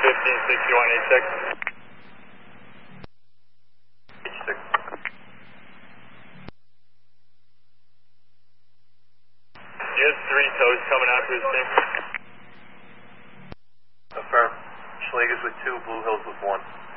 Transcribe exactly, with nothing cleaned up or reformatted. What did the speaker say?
fifteen sixty-one eighty-six. eighty-six. You have three tows coming out to his team. Affirm. Schlager's with two, Blue Hills with one.